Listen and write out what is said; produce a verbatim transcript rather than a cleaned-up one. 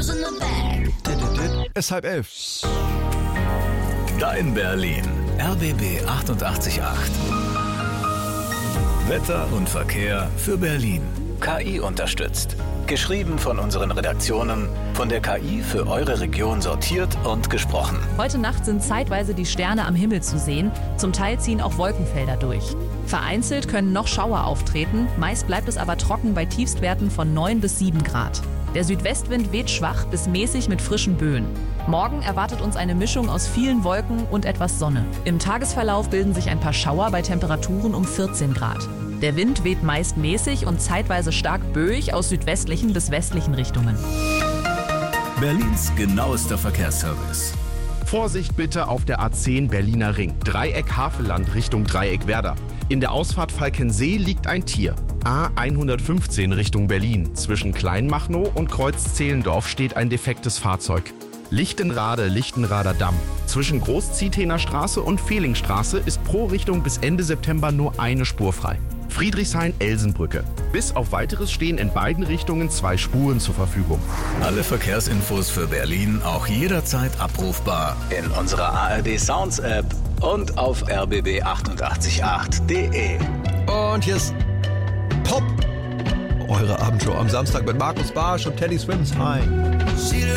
Es halb elf. Dein Berlin. R B B achtundachtzig Komma acht. Wetter und Verkehr für Berlin. K I unterstützt. Geschrieben von unseren Redaktionen, von der K I für eure Region sortiert und gesprochen. Heute Nacht sind zeitweise die Sterne am Himmel zu sehen. Zum Teil ziehen auch Wolkenfelder durch. Vereinzelt können noch Schauer auftreten. Meist bleibt es aber trocken bei Tiefstwerten von neun bis sieben Grad. Der Südwestwind weht schwach bis mäßig mit frischen Böen. Morgen erwartet uns eine Mischung aus vielen Wolken und etwas Sonne. Im Tagesverlauf bilden sich ein paar Schauer bei Temperaturen um vierzehn Grad. Der Wind weht meist mäßig und zeitweise stark böig aus südwestlichen bis westlichen Richtungen. Berlins genauester Verkehrsservice. Vorsicht bitte auf der A zehn Berliner Ring. Dreieck Havelland Richtung Dreieck Werder. In der Ausfahrt Falkensee liegt ein Tier. A hundertfünfzehn Richtung Berlin. Zwischen Kleinmachnow und Kreuz Zehlendorf steht ein defektes Fahrzeug. Lichtenrade, Lichtenrader Damm. Zwischen Großzietener Straße und Fehlingstraße ist pro Richtung bis Ende September nur eine Spur frei. Friedrichshain-Elsenbrücke. Bis auf Weiteres stehen in beiden Richtungen zwei Spuren zur Verfügung. Alle Verkehrsinfos für Berlin auch jederzeit abrufbar in unserer A R D Sounds App und auf r b b achtundachtzig Komma acht punkt de. Und hier ist Pop. Eure Abendshow am Samstag mit Markus Barsch und Teddy Swims. Hi.